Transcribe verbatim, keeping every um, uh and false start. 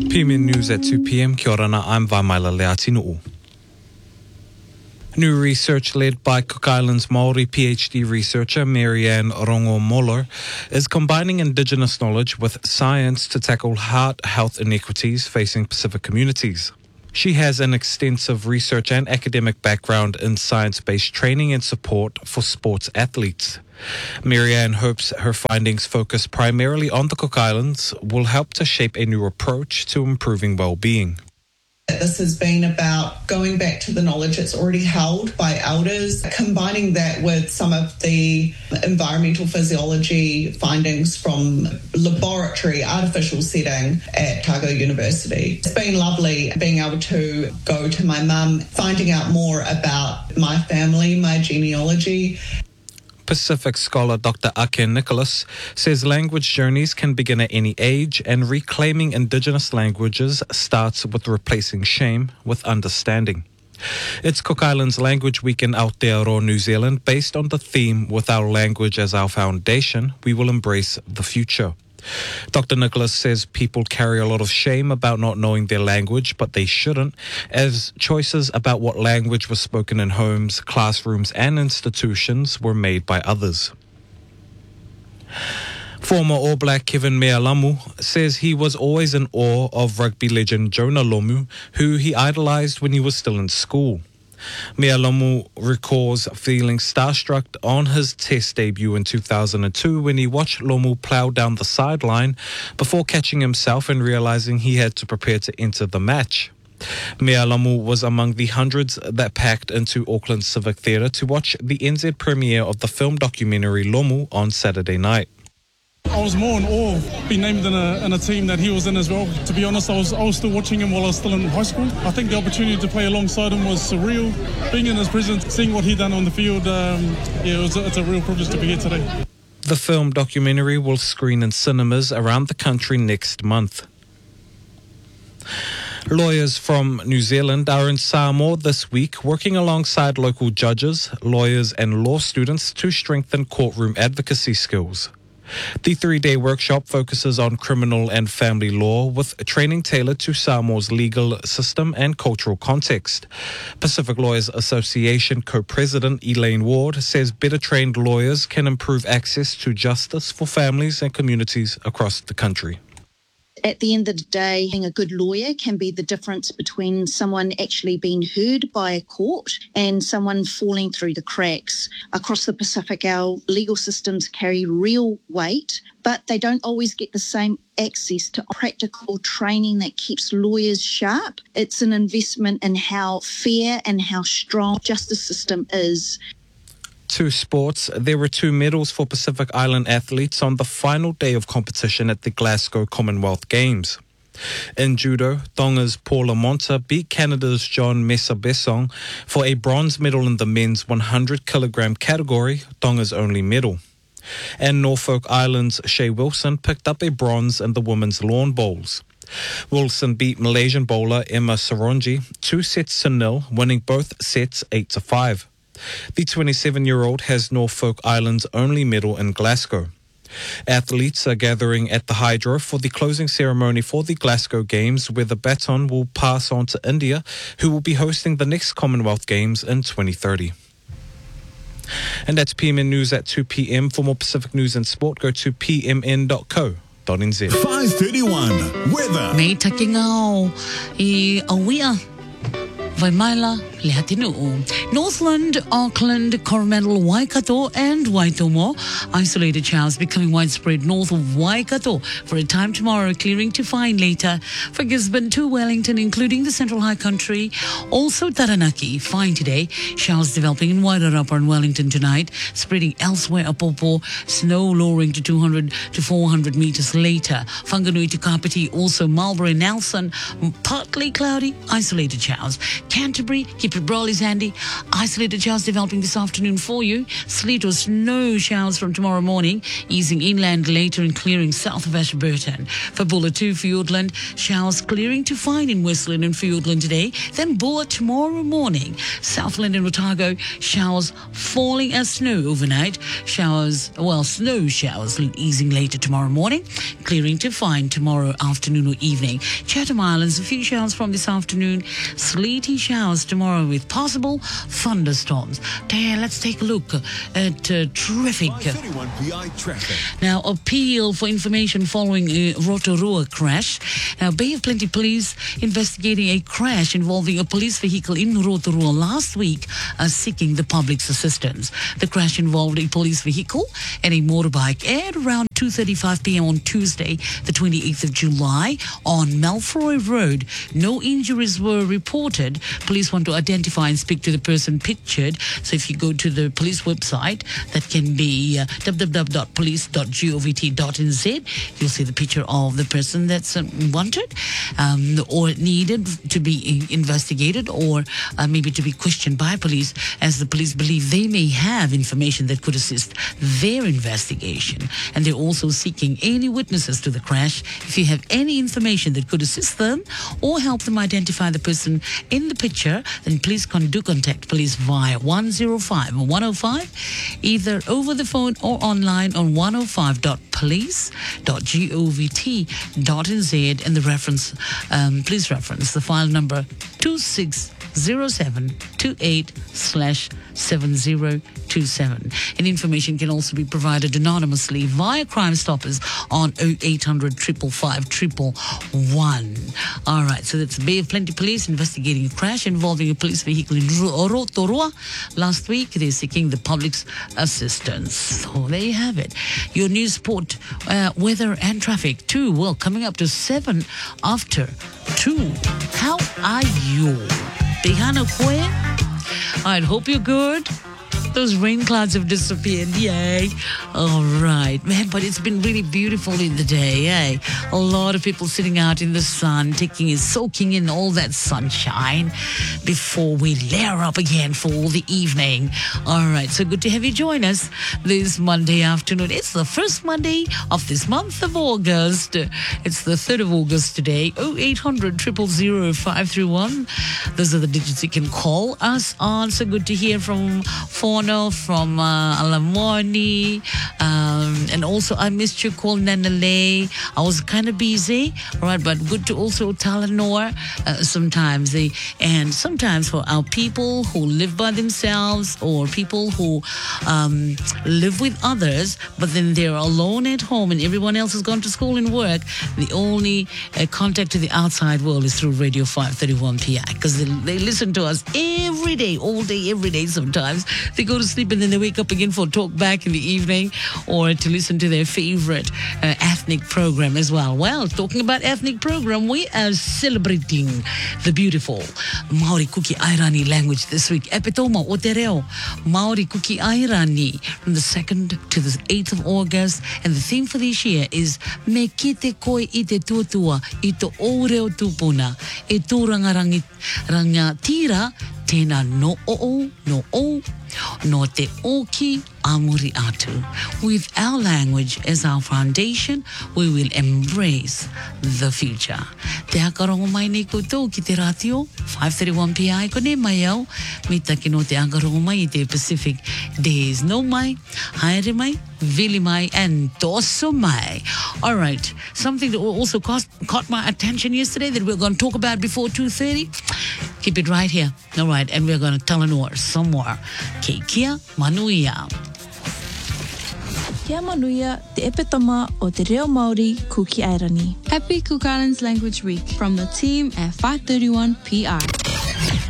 P M N News at two p.m. Kia ora, I'm Vaimaila Leatinu'u. New research led by Cook Islands Māori PhD researcher Marianne Rongo-Moller is combining Indigenous knowledge with science to tackle heart health inequities facing Pacific communities. She has an extensive research and academic background in science-based training and support for sports athletes. Marianne hopes her findings focus primarily on the Cook Islands will help to shape a new approach to improving well-being. This has been about going back to the knowledge that's already held by elders, combining that with some of the environmental physiology findings from laboratory artificial setting at Otago University. It's been lovely being able to go to my mum, finding out more about my family, my genealogy. Pacific scholar Doctor Ake Nicholas says language journeys can begin at any age, and reclaiming Indigenous languages starts with replacing shame with understanding. It's Cook Islands Language Week in Aotearoa, New Zealand, based on the theme, with our language as our foundation, we will embrace the future. Doctor Nicholas says people carry a lot of shame about not knowing their language, but they shouldn't, as choices about what language was spoken in homes, classrooms and institutions were made by others. Former All Black Kevin Mealamu says he was always in awe of rugby legend Jonah Lomu, who he idolised when he was still in school. Mealamu recalls feeling starstruck on his Test debut in two thousand two when he watched Lomu plough down the sideline before catching himself and realising he had to prepare to enter the match. Mealamu was among the hundreds that packed into Auckland Civic Theatre to watch the N Z premiere of the film documentary Lomu on Saturday night. I was more in awe of being named in a, in a team that he was in as well. To be honest, I was, I was still watching him while I was still in high school. I think the opportunity to play alongside him was surreal. Being in his presence, seeing what he done on the field, um, yeah, it was a, it's a real privilege to be here today. The film documentary will screen in cinemas around the country next month. Lawyers from New Zealand are in Samoa this week working alongside local judges, lawyers and law students to strengthen courtroom advocacy skills. The three-day workshop focuses on criminal and family law with training tailored to Samoa's legal system and cultural context. Pacific Lawyers Association co-president Elaine Ward says better trained lawyers can improve access to justice for families and communities across the country. At the end of the day, being a good lawyer can be the difference between someone actually being heard by a court and someone falling through the cracks. Across the Pacific, our legal systems carry real weight, but they don't always get the same access to practical training that keeps lawyers sharp. It's an investment in how fair and how strong the justice system is. To sports, there were two medals for Pacific Island athletes on the final day of competition at the Glasgow Commonwealth Games. In judo, Tonga's Paula Monta beat Canada's John Mesa-Besong for a bronze medal in the men's one hundred kilogram category, Tonga's only medal. And Norfolk Island's Shea Wilson picked up a bronze in the women's lawn bowls. Wilson beat Malaysian bowler Emma Saronji two sets to nil, winning both sets eight to five. The twenty-seven-year-old has Norfolk Island's only medal in Glasgow. Athletes are gathering at the Hydro for the closing ceremony for the Glasgow Games, where the baton will pass on to India, who will be hosting the next Commonwealth Games in twenty thirty. And that's P M N News at two p.m. For more Pacific news and sport, go to p m n dot co dot n z. five thirty-one weather. Mei take ngau I awia. Vaimaila Leatinu'u. Northland, Auckland, Coromandel, Waikato and Waitomo. Isolated showers becoming widespread north of Waikato for a time tomorrow, clearing to fine later. For Gisborne to Wellington, including the Central High Country. Also Taranaki, fine today. Showers developing in Wairarapa and Wellington tonight, spreading elsewhere Apopo. Snow lowering to two hundred to four hundred metres later. Whanganui to Kapiti, also Marlborough and Nelson, partly cloudy, isolated showers. Canterbury, keep your brollies handy. Isolated showers developing this afternoon for you. Sleet or snow showers from tomorrow morning, easing inland later and clearing south of Ashburton. For Bulla to Fiordland, showers clearing to fine in Westland and Fiordland today. Then Bulla tomorrow morning. Southland and Otago, showers falling as snow overnight. Showers, well, snow showers easing later tomorrow morning. Clearing to fine tomorrow afternoon or evening. Chatham Islands, a few showers from this afternoon. Sleety showers tomorrow with possible thunderstorms. There, let's take a look at uh, traffic. thirty-one P I traffic. Now, appeal for information following a Rotorua crash. Now, Bay of Plenty Police investigating a crash involving a police vehicle in Rotorua last week, uh, seeking the public's assistance. The crash involved a police vehicle and a motorbike at around two thirty-five p.m. on Tuesday, the twenty-eighth of July, on Malfroy Road. No injuries were reported. Police want to identify and speak to the person pictured. So if you go to the police website, that can be uh, w w w dot police dot govt dot n z, you'll see the picture of the person that's um, wanted um, or needed to be investigated, or uh, maybe to be questioned by police, as the police believe they may have information that could assist their investigation. And they're also seeking any witnesses to the crash. If you have any information that could assist them or help them identify the person in the picture, then please con- do contact police via one oh five or one oh five, either over the phone or online on one oh five dot police dot govt dot n z, and the reference, um, please reference the file number two six zero seven two eight slash seven zero two seven. And information can also be provided anonymously via Crime Stoppers on oh eight hundred, five five five, one one one. All right, so that's Bay of Plenty Police investigating a crash involving a police vehicle in Rotorua last week. They're seeking the public's assistance. So there you have it. Your news, sport, uh, weather and traffic too. Well, coming up to seven after two. How are you? Tehana Kwe? I hope you're good. Those rain clouds have disappeared. Yay. All right. Man, but it's been really beautiful in the day, eh? A lot of people sitting out in the sun, taking it, soaking in all that sunshine before we layer up again for the evening. All right. So good to have you join us this Monday afternoon. It's the first Monday of this month of August. It's the third of August today. oh eight hundred, zero zero zero, five three one. Those are the digits you can call us on. So good to hear from Fauna, from uh, Alamoni, um, and also I missed your call, Nanale. I was kind of busy, right? But good to also Talanor uh, sometimes. They, and sometimes for our people who live by themselves, or people who um, live with others, but then they're alone at home and everyone else has gone to school and work, the only uh, contact to the outside world is through Radio five thirty-one P I, because they, they listen to us every day, all day, every day sometimes. They go to sleep and then they wake up again for talk back in the evening, or to listen to their favorite uh, ethnic program as well. Well, talking about ethnic program, we are celebrating the beautiful Maori Kuki Airani language this week. Epitoma o te reo, Maori Kuki Airani, from the second to the eighth of August. And the theme for this year is Me kite koi I te tuatua, I to o reo tupuna, e tō rangarangi ranga tira, tēnā no o no o, no te oki amuri atu. With our language as our foundation, we will embrace the future. Te akarongo mai nei koutou ki te ratio, five thirty-one P I, ko ne mai au, me taki no te akarongo mai I te Pacific days. No mai, haere mai, vili mai, and toso mai. All right, something that also caught, caught my attention yesterday that we're going to talk about before two thirty. Keep it right here. All right, and we're going to tell more some more. Ke kia manuia. Kia manuia, te epetama o te reo Māori Kuki Airani. Happy Cook Islands Language Week from the team at five thirty-one P I.